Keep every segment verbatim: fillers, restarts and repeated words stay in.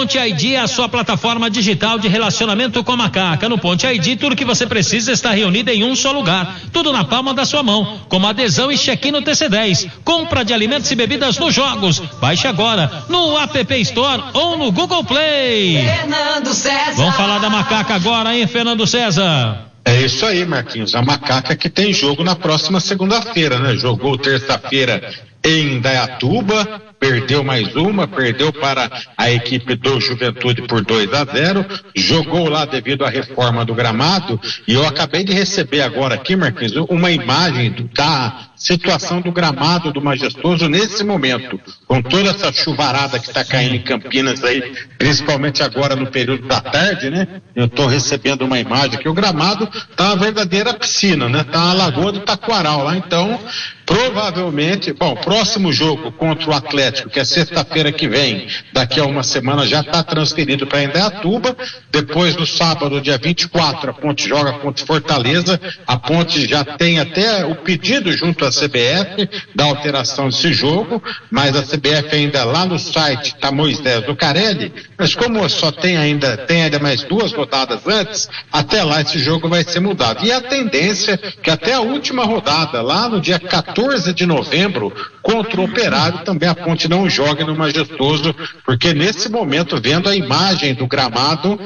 Ponte I D é a sua plataforma digital de relacionamento com a Macaca. No Ponte I D, tudo que você precisa está reunido em um só lugar. Tudo na palma da sua mão, como adesão e check-in no T C dez. Compra de alimentos e bebidas nos jogos. Baixe agora no App Store ou no Google Play. Fernando César. Vamos falar da Macaca agora, hein, Fernando César? É isso aí, Marquinhos. A Macaca que tem jogo na próxima segunda-feira, né? Jogou terça-feira em Indaiatuba, perdeu mais uma, perdeu para a equipe do Juventude por dois a zero, jogou lá devido à reforma do gramado, e eu acabei de receber agora aqui, Marquinhos, uma imagem da situação do gramado do Majestoso nesse momento, com toda essa chuvarada que está caindo em Campinas aí, principalmente agora no período da tarde, né? Eu estou recebendo uma imagem que o gramado tá uma verdadeira piscina, né? Tá a Lagoa do Taquaral lá, então provavelmente, bom, próximo jogo contra o Atlético, que é sexta-feira que vem, daqui a uma semana já está transferido para Indaiatuba. Depois no sábado, dia vinte e quatro, a Ponte joga contra Fortaleza. A Ponte já tem até o pedido junto à C B F da alteração desse jogo, mas a C B F ainda lá no site está Moisés Lucarelli, mas como só tem ainda, tem ainda mais duas rodadas antes, até lá esse jogo vai ser mudado. E a tendência que até a última rodada, lá no dia quatorze de novembro, contra o Operário, também a Ponte não joga no Majestoso, porque nesse momento, vendo a imagem do gramado,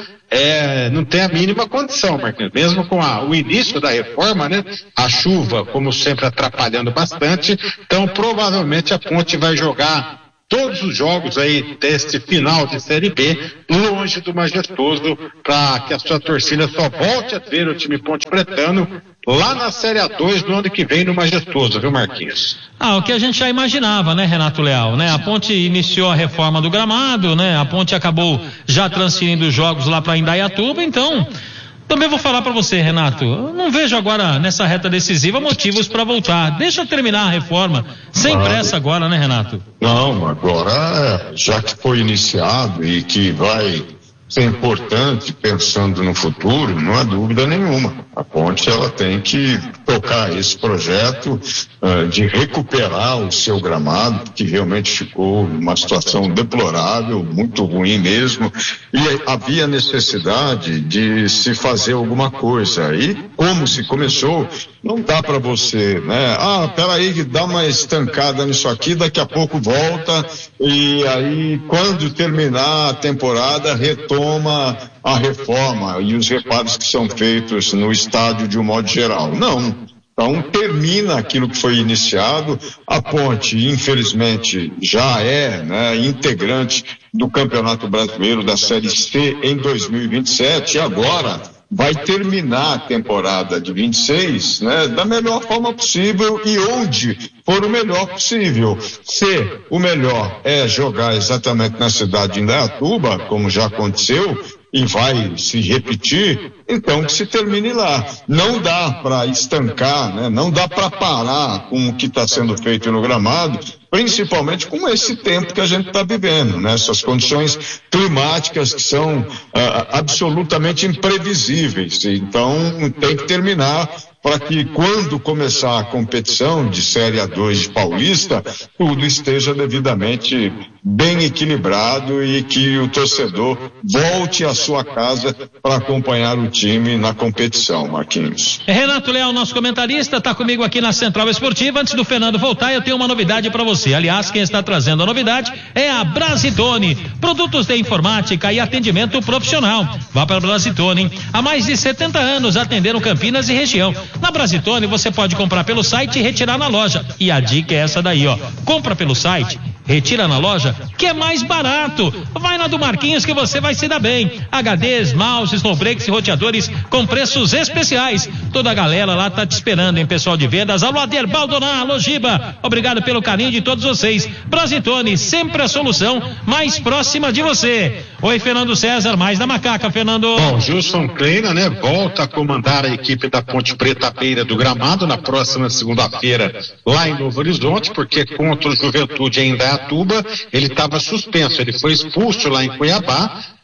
é, não tem a mínima condição, Marquinhos. Mesmo com a, o início da reforma, né? A chuva, como sempre, atrapalhando bastante. Então, provavelmente a Ponte vai jogar todos os jogos aí deste final de Série B longe do Majestoso, para que a sua torcida só volte a ver o time Ponte Pretano lá na Série A dois do ano que vem no Majestoso, viu, Marquinhos? Ah, o que a gente já imaginava, né, Renato Leal, né? A Ponte iniciou a reforma do gramado, né? A Ponte acabou já transferindo os jogos lá para Indaiatuba, então também vou falar para você, Renato, eu não vejo agora nessa reta decisiva motivos para voltar. Deixa terminar a reforma, sem Claro. pressa agora, né, Renato? Não, agora, já que foi iniciado e que vai ser importante pensando no futuro, não há dúvida nenhuma. A Ponte, ela tem que tocar esse projeto uh, de recuperar o seu gramado, que realmente ficou numa situação deplorável, muito ruim mesmo, e havia necessidade de se fazer alguma coisa. E como se começou, não dá para você, né? Ah, peraí, dá uma estancada nisso aqui, daqui a pouco volta, e aí quando terminar a temporada retoma a reforma e os reparos que são feitos no estádio de um modo geral. Não. Então termina aquilo que foi iniciado. A Ponte, infelizmente, já é, né, integrante do Campeonato Brasileiro da Série C em dois mil e vinte e sete, e agora vai terminar a temporada de vinte e seis, né, da melhor forma possível e onde for o melhor possível. Se o melhor é jogar exatamente na cidade de Indaiatuba, como já aconteceu, e vai se repetir, então que se termine lá. Não dá para estancar, né? Não dá para parar com o que está sendo feito no gramado, principalmente com esse tempo que a gente está vivendo, né? Essas condições climáticas que são ah, absolutamente imprevisíveis. Então tem que terminar para que quando começar a competição de Série A dois de Paulista, tudo esteja devidamente bem equilibrado e que o torcedor volte à sua casa para acompanhar o time na competição, Marquinhos. Renato Leal, nosso comentarista, está comigo aqui na Central Esportiva. Antes do Fernando voltar, eu tenho uma novidade para você. Aliás, quem está trazendo a novidade é a Brasitone. Produtos de informática e atendimento profissional. Vá para a Brasitone. Há mais de setenta anos atenderam Campinas e região. Na Brasitone você pode comprar pelo site e retirar na loja. E a dica é essa daí, ó. Compra pelo site, retira na loja, que é mais barato. Vai na do Marquinhos que você vai se dar bem. H Ds, mouses, snowbreaks e roteadores com preços especiais. Toda a galera lá tá te esperando, hein, pessoal de vendas. Alô, Ader Baldoná, alô, Giba. Obrigado pelo carinho de todos vocês. Brasitone, sempre a solução mais próxima de você. Oi, Fernando César, mais da Macaca, Fernando. Bom, Gilson Kleina, né, volta a comandar a equipe da Ponte Preta à beira do gramado na próxima segunda-feira lá em Novo Horizonte, porque contra o Juventude em Indaiatuba ele estava suspenso, ele foi expulso lá em Cuiabá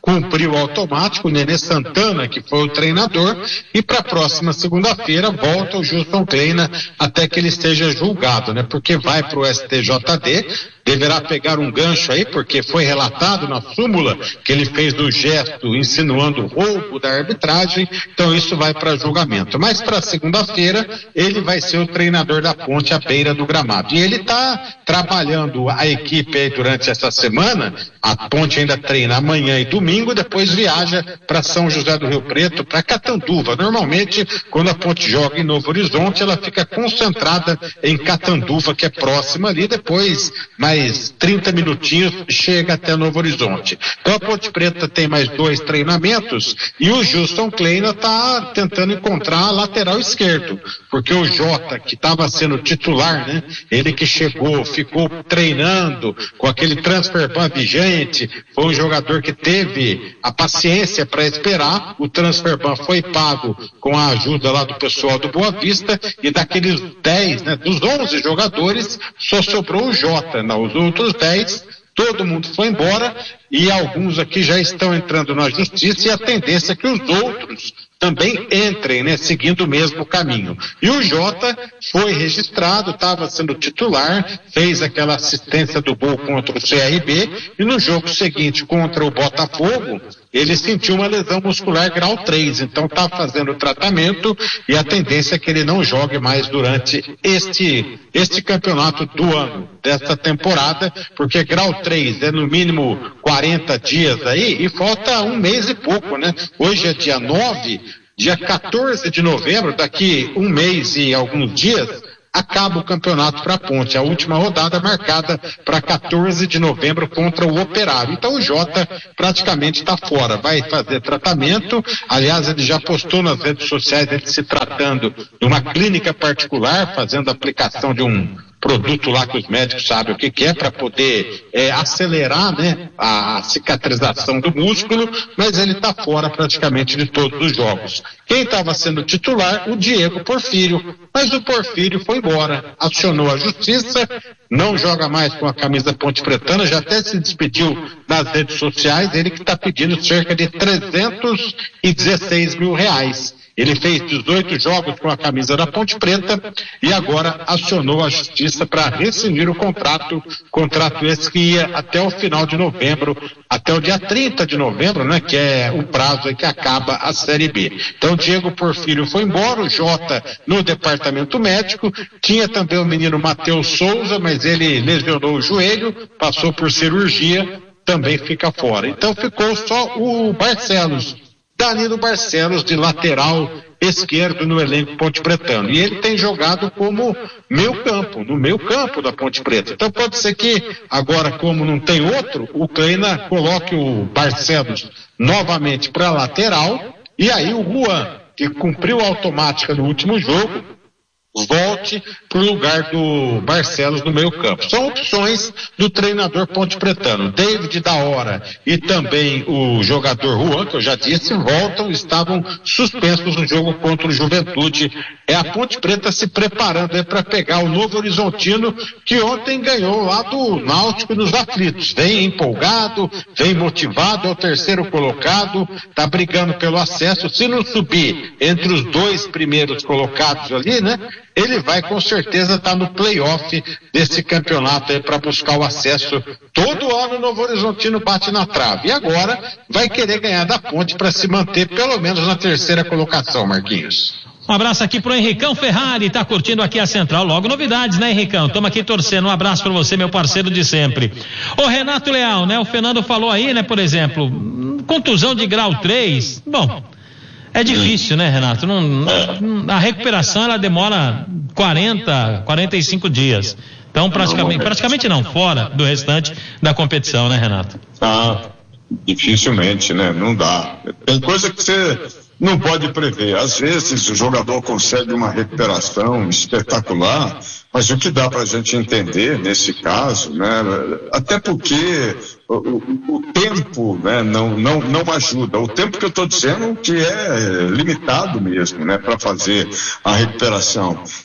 cumpriu o automático, o Nenê Santana, que foi o treinador, e para a próxima segunda-feira volta o Gilson Kleina até que ele esteja julgado, né? Porque vai para o S T J D, deverá pegar um gancho aí, porque foi relatado na súmula que ele fez um gesto insinuando roubo da arbitragem, então isso vai para julgamento. Mas para segunda-feira ele vai ser o treinador da Ponte à beira do gramado. E ele está trabalhando a equipe aí durante essa semana. A Ponte ainda treina amanhã e domingo, depois viaja para São José do Rio Preto, para Catanduva. Normalmente, quando a Ponte joga em Novo Horizonte, ela fica concentrada em Catanduva, que é próxima ali, depois mais trinta minutinhos chega até Novo Horizonte. Então a Ponte Preta tem mais dois treinamentos e o Gilson Kleina está tentando encontrar a lateral esquerdo, porque o Jota, que estava sendo titular, né? Ele que chegou, ficou treinando com aquele transfer ban vigente, foi um jogador que teve a paciência para esperar, o transfer ban foi pago com a ajuda lá do pessoal do Boa Vista, e daqueles dez, né, dos onze jogadores, só sobrou o Jota. Não, os outros dez, todo mundo foi embora e alguns aqui já estão entrando na justiça, e a tendência é que os outros também entrem, né, seguindo o mesmo caminho. E o Jota foi registrado, estava sendo titular, fez aquela assistência do gol contra o C R B, e no jogo seguinte contra o Botafogo, ele sentiu uma lesão muscular grau três, então está fazendo o tratamento, e a tendência é que ele não jogue mais durante este, este campeonato do ano, desta temporada, porque grau três é no mínimo quarenta dias aí, e falta um mês e pouco, né? Hoje é dia nove, dia quatorze de novembro, daqui um mês e alguns dias, acaba o campeonato para a Ponte. A última rodada marcada para quatorze de novembro contra o Operário. Então o Jota praticamente está fora, vai fazer tratamento. Aliás, ele já postou nas redes sociais ele se tratando de uma clínica particular, fazendo aplicação de um produto lá que os médicos sabem o que, que é, para poder é, acelerar, né, a cicatrização do músculo, mas ele está fora praticamente de todos os jogos. Quem estava sendo titular? O Diego Porfírio, mas o Porfírio foi embora, acionou a justiça, não joga mais com a camisa Ponte Pretana, já até se despediu nas redes sociais, ele que está pedindo cerca de trezentos e dezesseis mil reais. Ele fez dezoito jogos com a camisa da Ponte Preta e agora acionou a justiça para rescindir o contrato, contrato esse que ia até o final de novembro, até o dia trinta de novembro, né, que é o prazo em que acaba a Série B. Então, Diego Porfírio foi embora, o Jota no departamento médico, tinha também o menino Matheus Souza, mas ele lesionou o joelho, passou por cirurgia, também fica fora. Então ficou só o Barcelos, Danilo Barcelos, de lateral esquerdo no elenco Ponte Pretano. E ele tem jogado como meio campo, no meio campo da Ponte Preta. Então pode ser que agora, como não tem outro, o Kleina coloque o Barcelos novamente para lateral, e aí o Juan, que cumpriu a automática no último jogo, volte para o lugar do Barcelos no meio campo. São opções do treinador Ponte Pretano. David da Hora e também o jogador Juan, que eu já disse, voltam, estavam suspensos no jogo contra o Juventude. É a Ponte Preta se preparando para pegar o Novo Horizontino, que ontem ganhou lá do Náutico nos aflitos. Vem empolgado, vem motivado, é o terceiro colocado, está brigando pelo acesso. Se não subir entre os dois primeiros colocados ali, né, ele vai com certeza estar no play-off desse campeonato aí para buscar o acesso. Todo ano o Novo Horizontino bate na trave. E agora vai querer ganhar da Ponte para se manter pelo menos na terceira colocação, Marquinhos. Um abraço aqui pro Henricão Ferrari, tá curtindo aqui a Central. Logo novidades, né, Henricão? Tamo aqui torcendo. Um abraço pra você, meu parceiro de sempre. Ô, Renato Leal, né? O Fernando falou aí, né, por exemplo, contusão de grau três. Bom, é difícil, né, Renato? Não, não, a recuperação ela demora quarenta, quarenta e cinco dias. Então, praticamente, praticamente não, fora do restante da competição, né, Renato? Ah, dificilmente, né? Não dá. Tem coisa que você não pode prever. Às vezes o jogador consegue uma recuperação espetacular, mas o que dá para a gente entender nesse caso, né? Até porque o, o, o tempo, né, não, não, não ajuda. O tempo que eu estou dizendo que é limitado mesmo, né, para fazer a recuperação.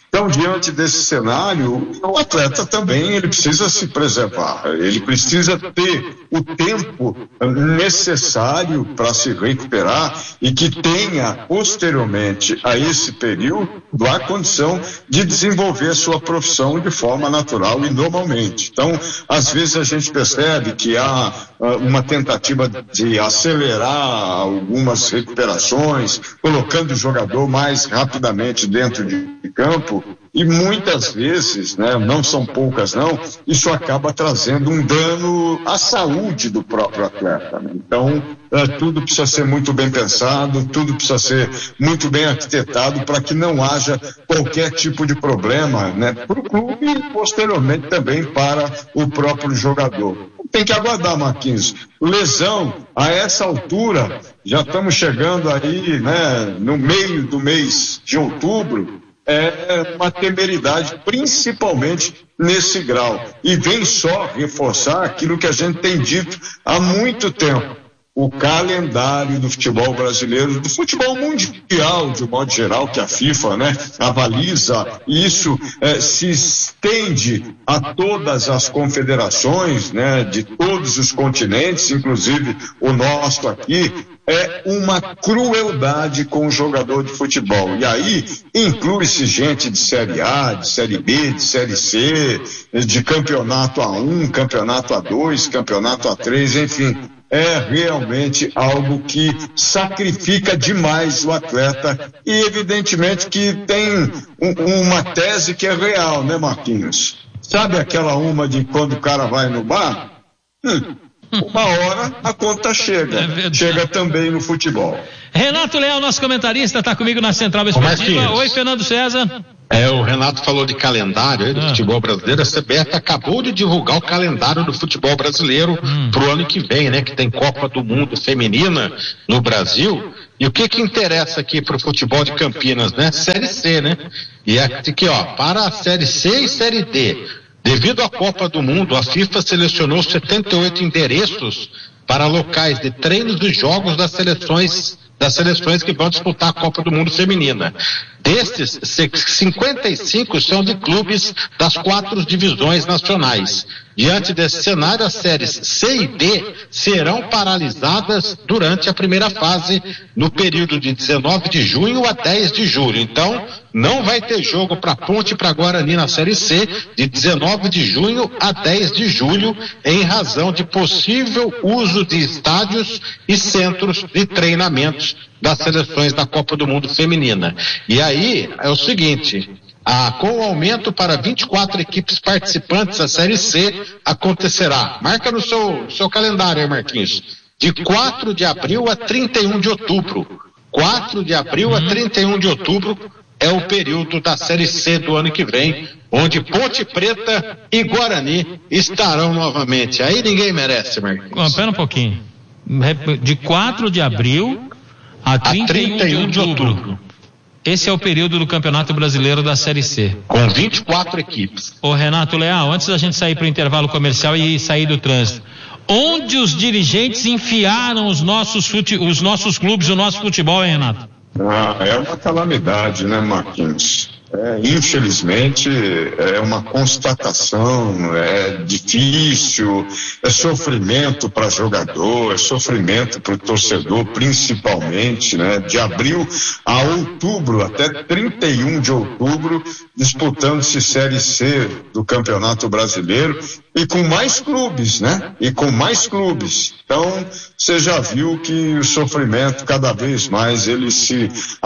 Então, diante desse cenário, o atleta também ele precisa se preservar, ele precisa ter o tempo necessário para se recuperar e que tenha, posteriormente a esse período, a condição de desenvolver sua profissão de forma natural e normalmente. Então, às vezes a gente percebe que há uh, uma tentativa de acelerar algumas recuperações, colocando o jogador mais rapidamente dentro de campo, e muitas vezes, né, não são poucas não, isso acaba trazendo um dano à saúde do próprio atleta, né? Então, é, tudo precisa ser muito bem pensado, tudo precisa ser muito bem arquitetado para que não haja qualquer tipo de problema, né, para o clube e posteriormente também para o próprio jogador. Tem que aguardar, Marquinhos. Lesão, a essa altura, já estamos chegando aí, né, no meio do mês de outubro, é uma temeridade, principalmente nesse grau. E vem só reforçar aquilo que a gente tem dito há muito tempo. O calendário do futebol brasileiro, do futebol mundial, de um modo geral, que a FIFA, né, avaliza, e isso é, se estende a todas as confederações, né, de todos os continentes, inclusive o nosso aqui, é uma crueldade com o jogador de futebol. E aí inclui-se gente de Série A, de Série B, de Série C, de campeonato A um, campeonato A dois, campeonato A três, enfim. É realmente algo que sacrifica demais o atleta e evidentemente que tem um, uma tese que é real, né, Marquinhos? Sabe aquela uma de quando o cara vai no bar? Hum. Uma hora a conta chega, é chega também no futebol. Renato Leal, nosso comentarista, está comigo na Central Esportiva. Oi, Fernando César. É, o Renato falou de calendário aí do ah. futebol brasileiro. A C B F acabou de divulgar o calendário do futebol brasileiro hum. pro ano que vem, né? Que tem Copa do Mundo feminina no Brasil. E o que que interessa aqui pro futebol de Campinas, né? Série C, né? E aqui, ó, para a Série C e Série D. Devido à Copa do Mundo, a FIFA selecionou setenta e oito endereços para locais de treinos e jogos das seleções, das seleções que vão disputar a Copa do Mundo feminina. Destes, cinquenta e cinco são de clubes das quatro divisões nacionais. Diante desse cenário, as séries C e D serão paralisadas durante a primeira fase, no período de dezenove de junho a dez de julho. Então, não vai ter jogo para Ponte e para Guarani na Série C, de dezenove de junho a dez de julho, em razão de possível uso de estádios e centros de treinamentos das seleções da Copa do Mundo feminina. E aí, é o seguinte... Ah, com o aumento para vinte e quatro equipes participantes da Série C, acontecerá. Marca no seu, seu calendário aí, Marquinhos. De quatro de abril a trinta e um de outubro. quatro de abril a trinta e um de outubro é o período da Série C do ano que vem, onde Ponte Preta e Guarani estarão novamente. Aí ninguém merece, Marquinhos. Espera um pouquinho. De quatro de abril a trinta e um de outubro. Esse é o período do Campeonato Brasileiro da Série C. Com vinte e quatro equipes. Ô Renato Leal, antes da gente sair para o intervalo comercial e sair do trânsito, onde os dirigentes enfiaram os nossos, fute... os nossos clubes, o nosso futebol, hein, Renato? Ah, é uma calamidade, né, Marquinhos? É, infelizmente é uma constatação, é difícil, é sofrimento para jogador, é sofrimento para o torcedor, principalmente, né? De abril a outubro, até trinta e um de outubro, disputando-se Série C do Campeonato Brasileiro e com mais clubes, né? E com mais clubes. Então, você já viu que o sofrimento cada vez mais ele se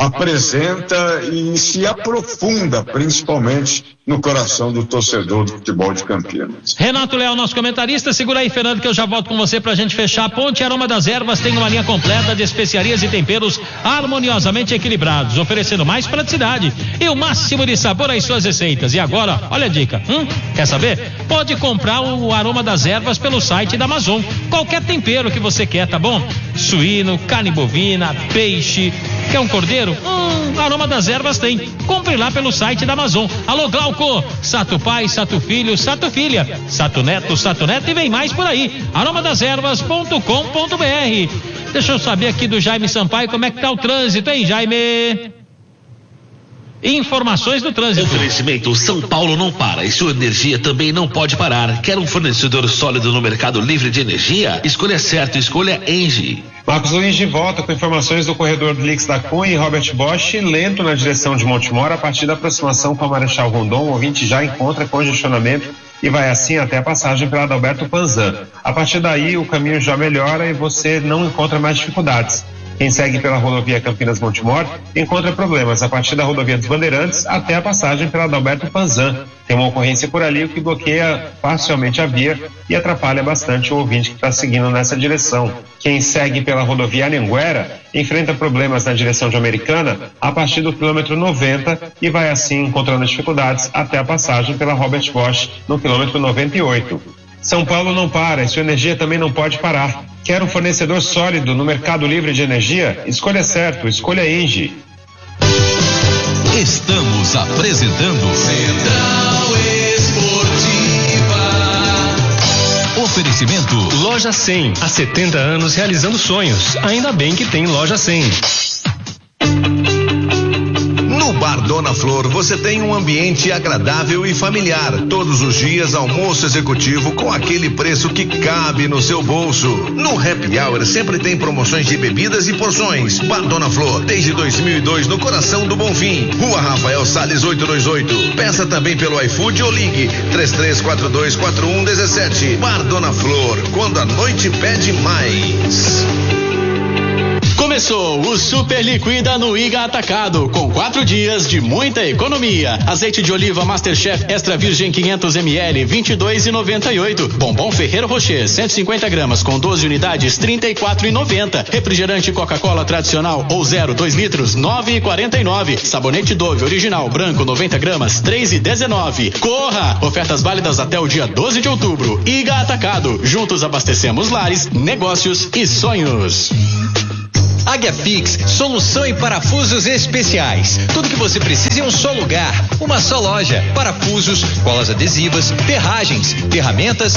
apresenta e se aprofunda, principalmente no coração do torcedor do futebol de Campinas. Renato Leal, nosso comentarista. Segura aí, Fernando, que eu já volto com você pra gente fechar. Ponte Aroma das Ervas tem uma linha completa de especiarias e temperos harmoniosamente equilibrados, oferecendo mais praticidade e o máximo de sabor às suas receitas. E agora, olha a dica, hum? Quer saber? Pode comprar o Aroma das Ervas pelo site da Amazon. Qualquer tempero que você quer, tá bom? Suíno, carne bovina, peixe. Quer um cordeiro? Hum, Aroma das Ervas tem. Compre lá pelo site da Amazon. Alô, Glauco, Sato Pai, Sato Filho, Sato Filha, Sato Neto, Sato Neto e vem mais por aí. aroma das ervas ponto com ponto br. Deixa eu saber aqui do Jaime Sampaio como é que tá o trânsito, hein, Jaime? Informações do trânsito. Oferecimento São Paulo não para e sua energia também não pode parar. Quer um fornecedor sólido no mercado livre de energia? Escolha certo, escolha Engie. Marcos Luiz de volta com informações do corredor Lix da Cunha e Robert Bosch, lento na direção de Montemor a partir da aproximação com a Marechal Rondon. O ouvinte já encontra congestionamento e vai assim até a passagem pela Adalberto Panzan. A partir daí o caminho já melhora e você não encontra mais dificuldades. Quem segue pela rodovia Campinas-Montemor encontra problemas a partir da rodovia dos Bandeirantes até a passagem pela Adalberto Panzan. Tem uma ocorrência por ali, o que bloqueia parcialmente a via e atrapalha bastante o ouvinte que está seguindo nessa direção. Quem segue pela rodovia Anhanguera enfrenta problemas na direção de Americana a partir do quilômetro noventa e vai assim encontrando dificuldades até a passagem pela Robert Bosch no quilômetro noventa e oito. São Paulo não para e sua energia também não pode parar. Quer um fornecedor sólido no mercado livre de energia? Escolha certo, escolha Engie. Estamos apresentando Central Esportiva. Oferecimento Loja cem, há setenta anos realizando sonhos. Ainda bem que tem Loja cem. No Bar Dona Flor você tem um ambiente agradável e familiar. Todos os dias almoço executivo com aquele preço que cabe no seu bolso. No Happy Hour sempre tem promoções de bebidas e porções. Bar Dona Flor, desde dois mil e dois no coração do Bonfim. Rua Rafael Salles oitocentos e vinte e oito. Peça também pelo iFood ou ligue três três quatro dois quatro um um sete. Bar Dona Flor, quando a noite pede mais. Começou o Super Liquida no Iga Atacado, com quatro dias de muita economia. Azeite de oliva Masterchef Extra Virgem quinhentos mililitros, vinte e dois reais e noventa e oito centavos. Bombom Ferreiro Rocher, cento e cinquenta gramas com doze unidades, trinta e quatro reais e noventa centavos. Refrigerante Coca-Cola tradicional ou zero, dois litros, nove reais e quarenta e nove centavos. Sabonete Dove original branco, noventa gramas, três reais e dezenove centavos. Corra! Ofertas válidas até o dia doze de outubro. Iga Atacado, juntos abastecemos lares, negócios e sonhos. Águia Fix, solução em parafusos especiais. Tudo que você precisa em um só lugar, uma só loja. Parafusos, colas adesivas, ferragens, ferramentas